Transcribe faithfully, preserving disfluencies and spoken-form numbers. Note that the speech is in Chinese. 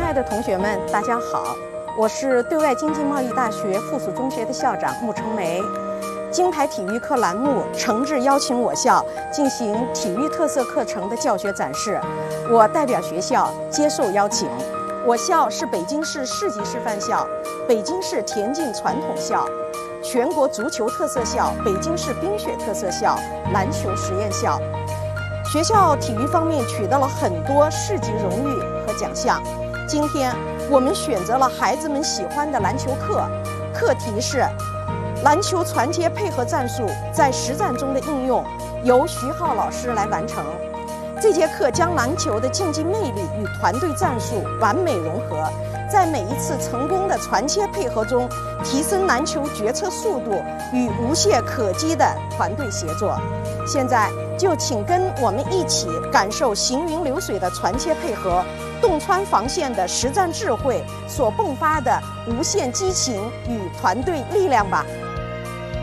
爱的同学们，大家好，我是对外经济贸易大学附属中学的校长穆成梅。金牌体育课栏目诚挚邀请我校进行体育特色课程的教学展示，我代表学校接受邀请。我校是北京市市级示范校、北京市田径传统校、全国足球特色校、北京市冰雪特色校、篮球实验校。学校体育方面取得了很多市级荣誉和奖项。今天我们选择了孩子们喜欢的篮球课，课题是篮球传接配合战术在实战中的应用，由徐浩老师来完成。这节课将篮球的竞技魅力与团队战术完美融合，在每一次成功的传切配合中，提升篮球决策速度与无懈可击的团队协作。现在就请跟我们一起感受行云流水的传切配合，洞穿防线的实战智慧所迸发的无限激情与团队力量吧。